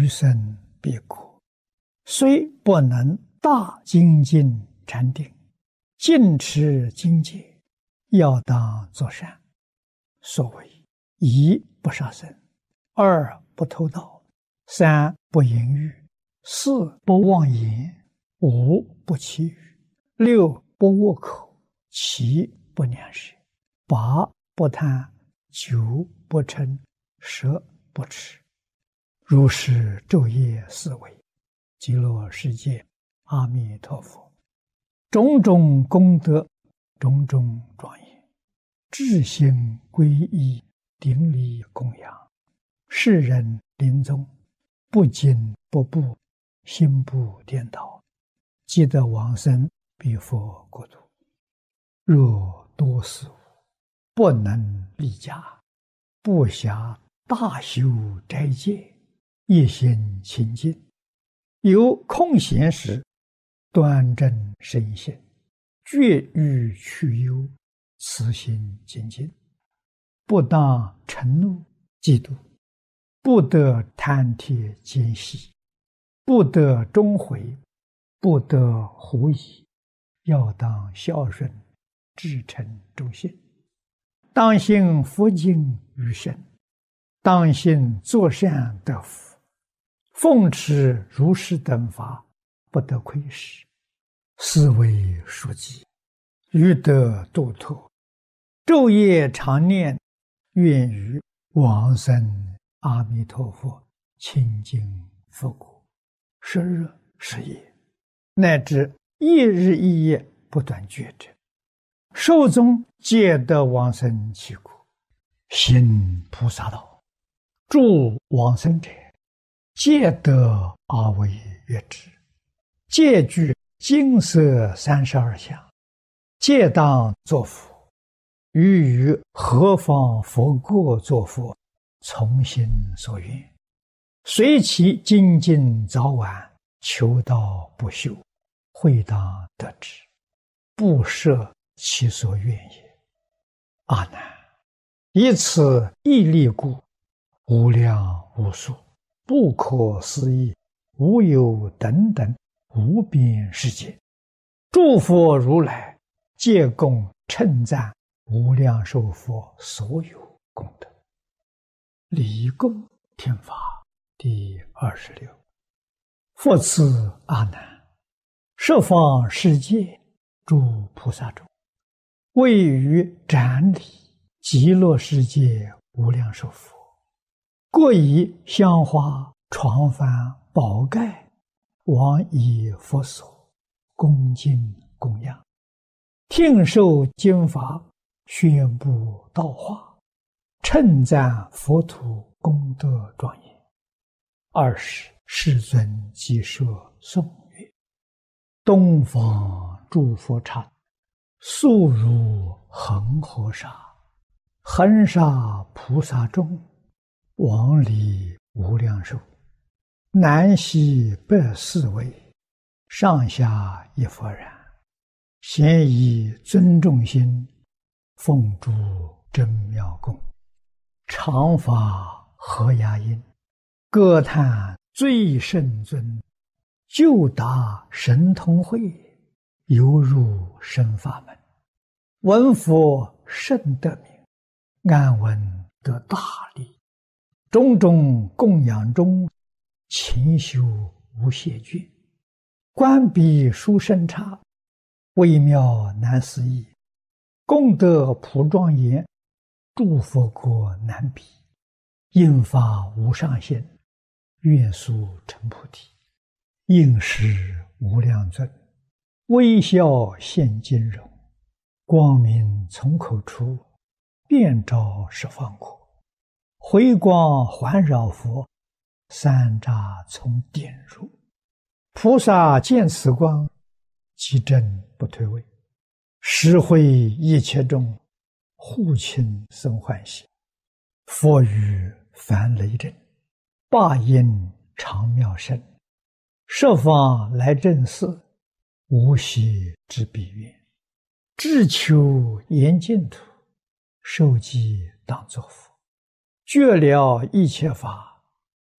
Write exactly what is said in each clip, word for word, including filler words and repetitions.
余生必果。虽不能大精进禅定，尽持精戒，要当作善。所谓一不杀生，二不偷盗，三不淫欲，四不妄言，五不绮语，六不恶口，七不两舌，八不贪，九不嗔，十不痴。如是昼夜思维，极乐世界阿弥陀佛，种种功德，种种庄严，至心皈依，顶礼供养，世人临终不惊不怖，心不颠倒，即得往生彼佛国土。若多事无，不能立家，不暇大修斋戒，一心清净，有空闲时，端正身心，绝欲去忧，慈心精进，不当嗔怒嫉妒，不得贪帖奸细，不得终悔，不得狐疑，要当孝顺，至诚忠信，当信佛经于身，当信作善得福，奉持如是等法，不得亏失，是为书记，欲得度脱，昼夜常念，愿于往生阿弥陀佛清净佛国，十日十夜，乃至一日一夜不断觉者，寿终皆得往生其国。行菩萨道，助往生者，皆得阿惟越致，皆具金色三十二相，皆当作佛。欲于何方佛国作佛，从心所愿，随其精进早晚，求道不休，会当得之，不设其所愿也。阿难，以此义力故，无量无数，不可思议，无有等等无边世界，诸佛如来皆共称赞无量寿佛所有功德。礼供听法第二十六。复次阿难，十方世界诸菩萨中，位于展礼极乐世界无量寿佛，各以香花床幡宝盖往以佛所，恭敬供养，听受经法，宣布道化，称赞佛土功德庄严。二是世尊即说颂曰：东方诸佛刹，速如恒河沙，恒沙菩萨众，往礼无量寿，南西北四位，上下一佛然，咸以尊重心，奉诸真妙供，常法和雅音，歌叹最圣尊，就达神通会，犹入深法门，闻佛甚得名，安闻得大利，种种供养中，勤修无懈倦，观彼殊胜刹，微妙难思议，功德普庄严，诸佛国难比，应发无上限，愿速成菩提，应时无量尊，微笑现金容，光明从口出，遍照十方国，回光环绕佛，三匝从点入，菩萨见此光，即正不退位，实会一切众，护亲生欢喜。佛语梵雷震，霸音长妙声，十方来正寺，无息之彼愿，志求严净土，受记当作佛，绝了一切法，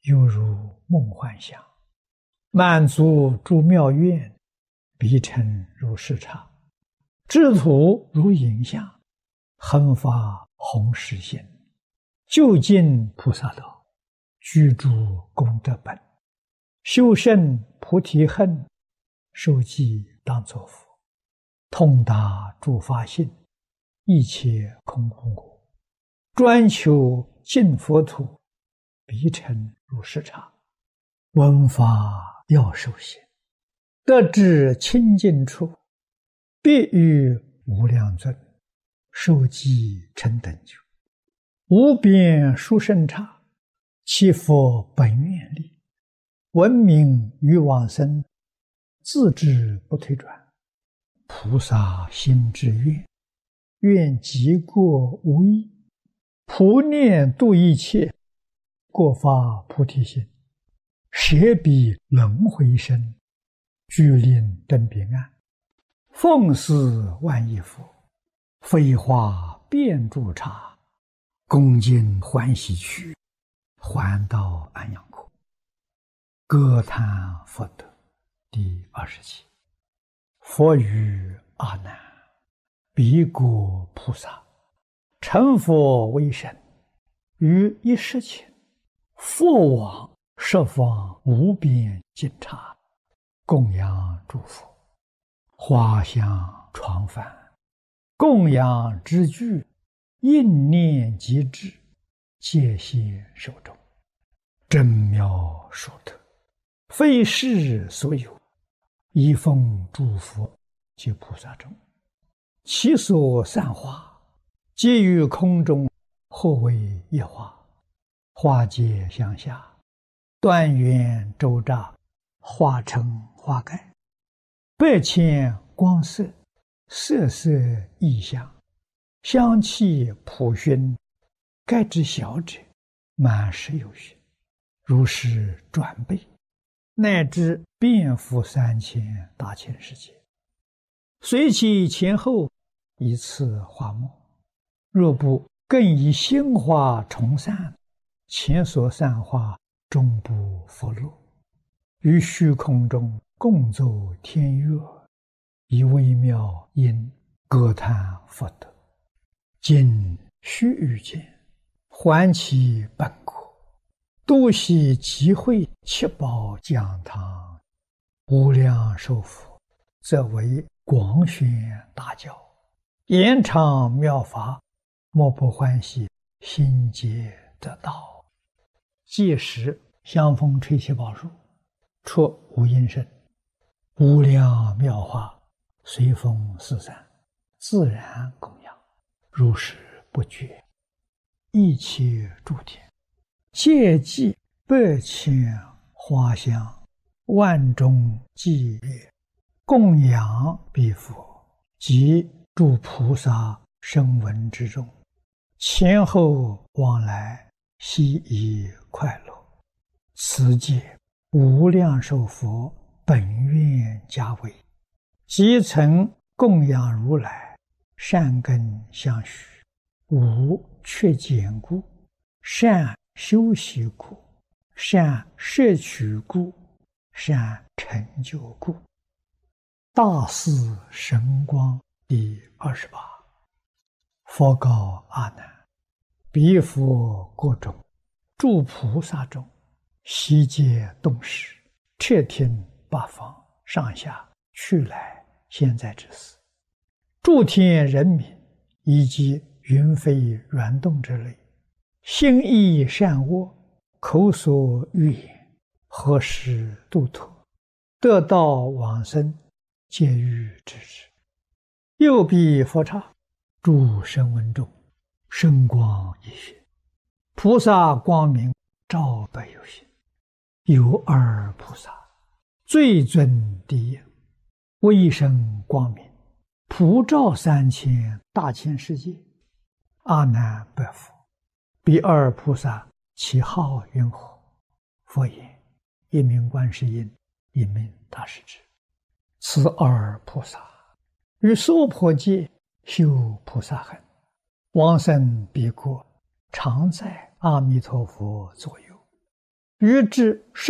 犹如梦幻想；满足诸妙愿，必成如是刹。智土如影像，恒发弘誓心，究竟菩萨道，居诸功德本。修胜菩提恨，受记当作佛。通达诸法性，一切空无我。专求净佛土，必成如是刹。闻法要受行，得至清净处，必遇无量尊。受记成等觉，无边殊胜刹。其佛本愿力，闻名于往生，自知不退转。菩萨心之愿，愿极过无异。普念度一切，过发菩提心。舍彼轮回身，具令登彼岸。奉事万亿佛，飞花遍诸刹。恭敬欢喜去，还到安阳国。歌叹佛德第二十七。佛语阿难：彼国菩萨，成佛为身，于一时前，复往十方无边尽刹，供养诸佛。花香床幡，供养之具，应念即至，戒谢手中。真妙殊特，非世所有，一奉诸佛及菩萨中。其所散花，皆于空中，或为一花。花皆向下，断缘周匝，化成花盖。百千光色，色色异香，香气普熏。盖之小者，满十有余，如是转倍，乃至遍覆三千大千世界。随其前后，以次花末。若不更以新花重散，前所散花终不复落。于虚空中共奏天乐，以微妙音歌叹佛德。今须臾间，还其本国，度悉集会七宝讲堂。无量寿佛，则为广宣大教，延长妙法，莫不欢喜，心皆得道。届时香风吹七宝树，出无音声，无量妙法随风四散，自然供养，如是不绝。一切诸天，皆记百千花香，万众伎乐，供养彼佛及诸菩萨声闻之中，前后往来，悉以快乐。此界无量寿佛本愿家为，即曾供养如来，善根相续，无缺减故，善修习故，善摄取故，善成就故。大士神光第二十八。佛告阿难：彼佛国中，诸菩萨中，悉皆动识，彻听八方上下去来现在之事。诸天人民以及云飞软动之类，心意善恶，口所欲言，何时度脱，得道往生，皆欲知之。又彼佛刹，诸声闻中，声光一现，菩萨光明照百有心。有二菩萨，最尊第一，威声光明，普照三千大千世界。阿难白佛：彼二菩萨其号云何？佛言：一名观世音，一名大势至。此二菩萨于娑婆界修菩萨行，往生彼国，常在阿弥陀佛左右。 欲知